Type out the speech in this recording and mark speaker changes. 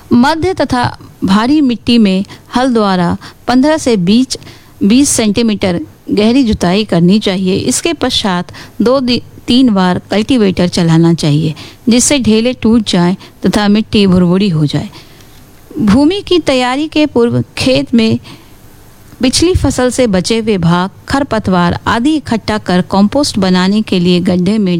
Speaker 1: मध्य तथा भारी मिट्टी में हल द्वारा 15 से 20 सेंटीमीटर गहरी जुताई करनी चाहिए। इसके पश्चात 2-3 बार कल्टीवेटर चलाना चाहिए, जिससे ढेले टूट जाएं तथा मिट्टी भुरभुरी हो जाए। भूमि की तैयारी के पूर्व खेत में पिछली फसल से बचे हुए भाग, खरपतवार आदि इकट्ठा कर कंपोस्ट बनाने के लिए गड्ढे में